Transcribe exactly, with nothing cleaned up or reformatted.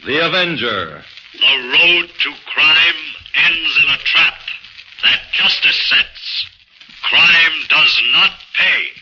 The Avenger. The road to crime ends in a trap that justice sets. Crime does not pay.